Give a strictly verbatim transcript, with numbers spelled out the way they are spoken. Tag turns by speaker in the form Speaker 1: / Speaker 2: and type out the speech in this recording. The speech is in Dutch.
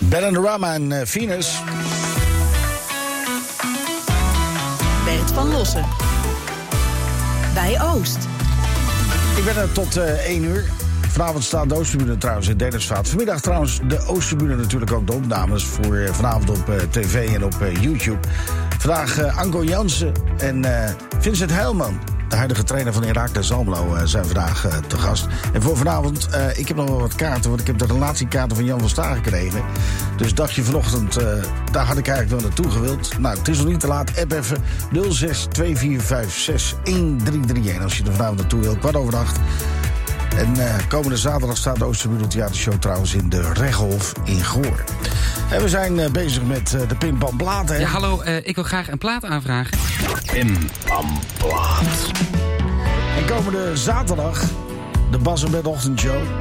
Speaker 1: Bananarama en uh, Venus.
Speaker 2: Bert van Lossen. Bij Oost.
Speaker 1: Ik ben er tot uh, één uur. Vanavond staat de Oosterburen trouwens in Denersvaart. Vanmiddag trouwens de Oosterburen natuurlijk ook de opnames voor uh, vanavond op uh, tv en op uh, YouTube. Vandaag uh, Anko Jansen en uh, Vincent Heilman. De huidige trainer van Heracles Almelo uh, zijn vandaag uh, te gast. En voor vanavond, uh, ik heb nog wel wat kaarten, want ik heb de relatiekaarten van Jan van Staar gekregen. Dus dacht je vanochtend, uh, daar had ik eigenlijk wel naartoe gewild. Nou, het is nog niet te laat. App even nul zes twee vier vijf zes een drie drie een als je er vanavond naartoe wil. Kwart over acht. En uh, komende zaterdag staat de Oosterburen Theatershow trouwens in de Reggelhof in Goor. En we zijn uh, bezig met uh, de Pimpamplaat, hè?
Speaker 3: Ja, hallo, uh, ik wil graag een plaat aanvragen.
Speaker 1: Pimpamplaat. En komende zaterdag de Bas en Bert ochtendshow.